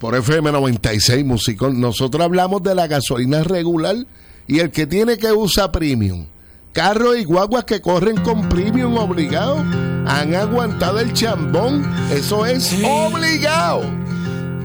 por FM 96 Musicón. Nosotros hablamos de la gasolina regular y el que tiene que usar premium. Carros y guaguas que corren con premium obligado han aguantado el chambón. Eso es obligado.